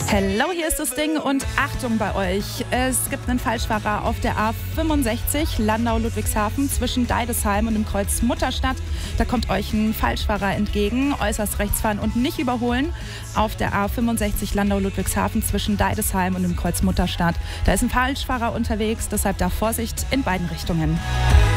Hello, hier ist das Ding und Achtung bei euch. Es gibt einen Falschfahrer auf der A65 Landau-Ludwigshafen zwischen Deidesheim und dem Kreuz Mutterstadt. Da kommt euch ein Falschfahrer entgegen. Äußerst rechts fahren und nicht überholen. Auf der A65 Landau-Ludwigshafen zwischen Deidesheim und dem Kreuz Mutterstadt. Da ist ein Falschfahrer unterwegs, deshalb da Vorsicht in beiden Richtungen.